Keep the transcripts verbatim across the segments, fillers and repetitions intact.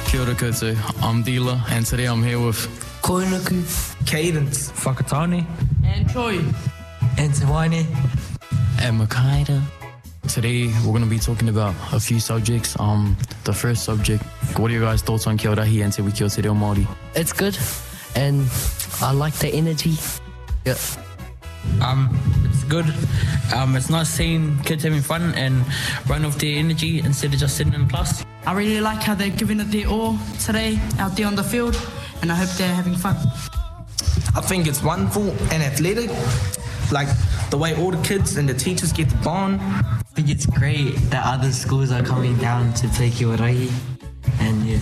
Kia ora koutou, I'm Dila, and today I'm here with Koinuku, Cadence, Whakatane, and Troy, and Tawane, and Makaida. Today we're going to be talking about a few subjects. Um, the first subject, what are your guys' thoughts on Kia Orahi and Te Wiki o Te Reo Māori? It's good, and I like the energy. Yeah. Um, it's good. Um, it's nice seeing kids having fun and running off their energy instead of just sitting in class. I really like how they're giving it their all today out there on the field, and I hope they're having fun. I think it's wonderful and athletic, like the way all the kids and the teachers get the bond. I think it's great that other schools are coming down to play Kia Orahi, and yeah.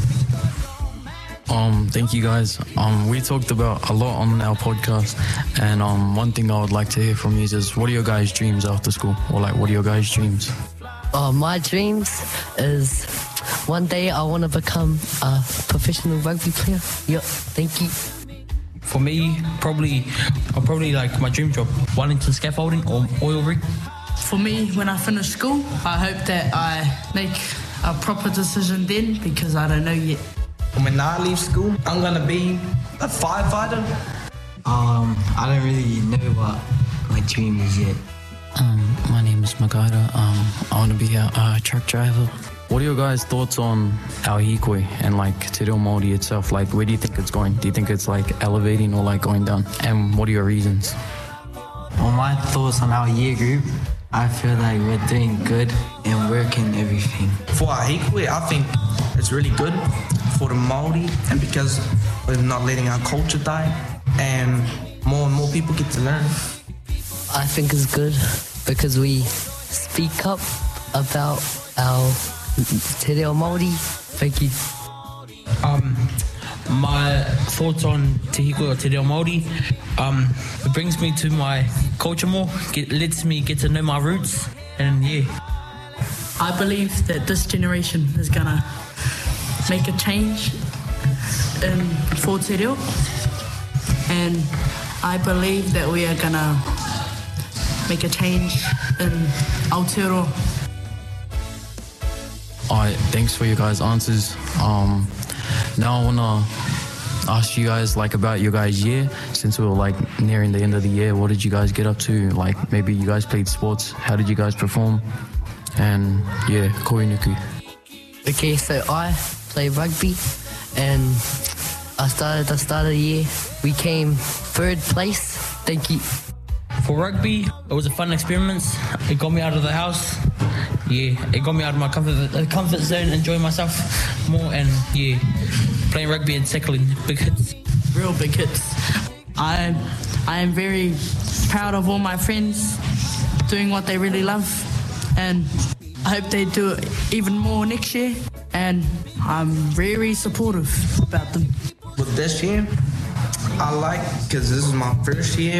Um, thank you guys. Um, we talked about a lot on our podcast, and um, one thing I would like to hear from you is what are your guys' dreams after school, or like what are your guys' dreams? Oh, my dreams is one day I want to become a professional rugby player. Yep, thank you. For me, probably, I'll probably like my dream job, Wellington scaffolding or oil rig. For me, when I finish school, I hope that I make a proper decision then, because I don't know yet. When I leave school, I'm gonna be a firefighter. Um, I don't really know what my dream is yet. Um, my name is Makaida. Um, I want to be a, a truck driver. What are your guys' thoughts on our hikoi and like Te Reo Māori itself? Like, where do you think it's going? Do you think it's like elevating or like going down? And what are your reasons? Well, my thoughts on our year group, I feel like we're doing good and working everything. For our hikoi, I think it's really good for the Māori, and because we're not letting our culture die, and more and more people get to learn. I think it's good because we speak up about our Te Reo Māori. Thank you. Um, my thoughts on Te Hiko o Te Reo Māori, um, it brings me to my culture more, get, lets me get to know my roots, and yeah. I believe that this generation is gonna make a change in for Te Reo, and I believe that we are gonna make a change in Aotearoa. Alright, thanks for your guys' answers. Um, now I wanna ask you guys like about your guys' year, since we were like nearing the end of the year. What did you guys get up to? Like maybe you guys played sports. How did you guys perform? And yeah, koinuku. Okay, so I play rugby, and I started the start of the year. We came third place. Thank you. For rugby, it was a fun experience. It got me out of the house. Yeah, it got me out of my comfort, uh, comfort zone, enjoying myself more, and yeah, playing rugby and tackling big hits. Real big hits. I, I am very proud of all my friends doing what they really love, and I hope they do it even more next year, and I'm very supportive about them. With this year, I like, because this is my first year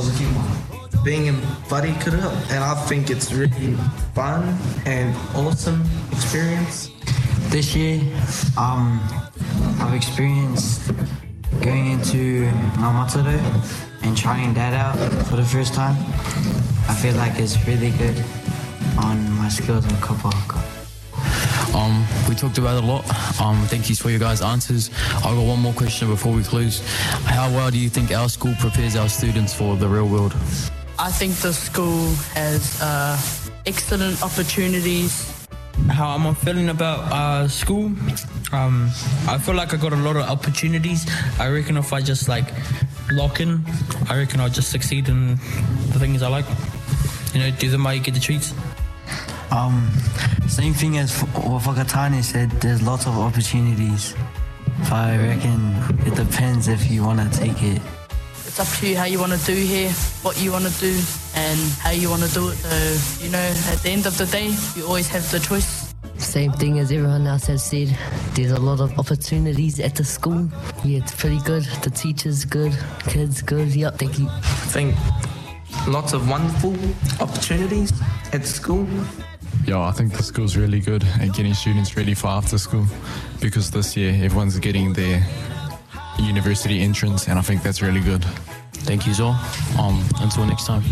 of being in Whare Kura, and I think it's really fun and awesome experience. This year, um, I've experienced going into Ngā Mataro and trying that out for the first time. I feel like it's really good on my skills in kapahaka. Um, we talked about it a lot. Um, thank you for your guys' answers. I've got one more question before we close. How well do you think our school prepares our students for the real world? I think the school has uh, excellent opportunities. How am I feeling about uh, school? Um, I feel like I got a lot of opportunities. I reckon if I just like lock in, I reckon I'll just succeed in the things I like. You know, do the mai, get the treats. Um, same thing as what Whakatane said, there's lots of opportunities. But I reckon it depends if you want to take it. It's up to you how you want to do here, what you want to do, and how you want to do it. So, you know, at the end of the day, you always have the choice. Same thing as everyone else has said. There's a lot of opportunities at the school. Yeah, it's pretty good. The teachers good, kids good. Yep, thank you. I think lots of wonderful opportunities at school. Yeah, I think the school's really good at getting students ready for after school, because this year everyone's getting their university entrance, and I think that's really good. Thank you, Zor. Um, until next time.